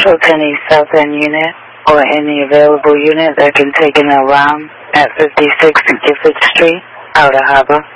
Central 10 East South End unit, or any available unit that can take an alarm at 56 Gifford Street, Outer Harbor.